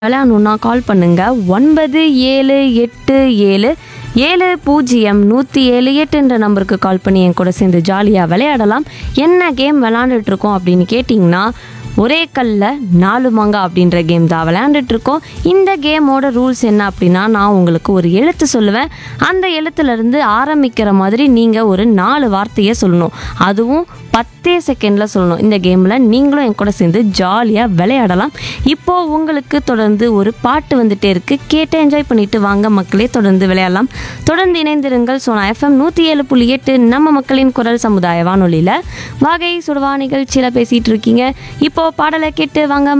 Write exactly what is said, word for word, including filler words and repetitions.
விளையாடணுன்னா கால் பண்ணுங்க ஒன்பது ஏழு எட்டு ஏழு ஏழு பூஜ்ஜியம் நூற்றி ஏழு எட்டுன்ற நம்பருக்கு கால் பண்ணி என் கூட சேர்ந்து ஜாலியாக விளையாடலாம். என்ன கேம் விளையாண்டுட்டு இருக்கோம் அப்படின்னு கேட்டிங்கன்னா, ஒரே கல்ல நாலு மாங்கா அப்படின்ற கேம் தான் விளையாண்டுட்டு இருக்கோம். இந்த கேமோட ரூல்ஸ் என்ன அப்படின்னா, நான் உங்களுக்கு ஒரு எழுத்து சொல்லுவேன். அந்த எழுத்துலேருந்து ஆரம்பிக்கிற மாதிரி நீங்கள் ஒரு நாலு வார்த்தையை சொல்லணும். அதுவும் பத்தே செகண்டில் சொல்லணும். இந்த கேமில் நீங்களும் என் கூட சேர்ந்து ஜாலியாக விளையாடலாம். இப்போது உங்களுக்கு தொடர்ந்து ஒரு பாட்டு வந்துட்டே இருக்குது, கேட்டு என்ஜாய் பண்ணிட்டு வாங்க மக்களே, தொடர்ந்து விளையாடலாம். தொடர்ந்து இணைந்திருங்கள். சோனா எஃப்எம் நூற்றி ஏழு புள்ளி எட்டு நம்ம மக்களின் குரல் சமுதாய வானொலியில் வாகை சுடுவா நிகழ்ச்சியில் பேசிகிட்டு இருக்கீங்க. இப்போது பாடலை கேட்டு வாங்க